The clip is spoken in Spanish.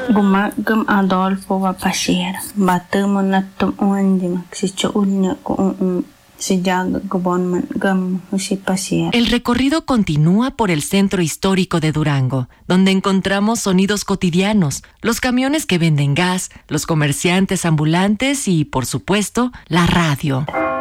Gumagam Adolfo va pasir. Batemo natum uandima. Si choulne ko si yaga gobonman gam si pasir. El recorrido continúa por el centro histórico de Durango, donde encontramos sonidos cotidianos, los camiones que venden gas, los comerciantes ambulantes y, por supuesto, la radio.